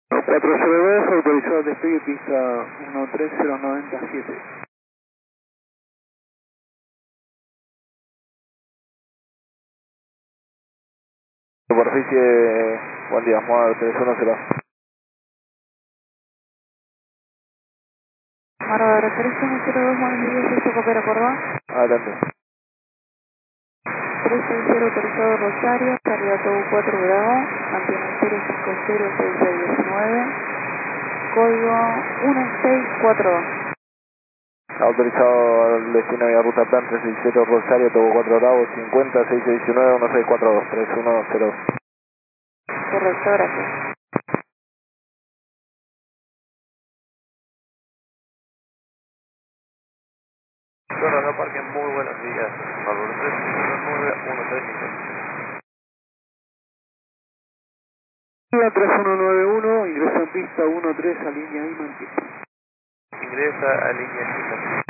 402, autorizado despegue pista 13097. Superficie, buen día, Moda 310. Marvador 3102, buenos días, ¿esto coopera por va? Adelante. 360 autorizado Rosario, salida todo 4 Bravo, mantiene 0506619, código 1642. Autorizado al destino de ruta plan 367 Rosario, Togo 4 Bravo, 50 6619 1642 3102. Correcto, gracias. Coronel Parque, muy buenos días. Valor 309-135. 3191, ingreso en pista 13 a línea y mantiene. Ingresa a línea 5.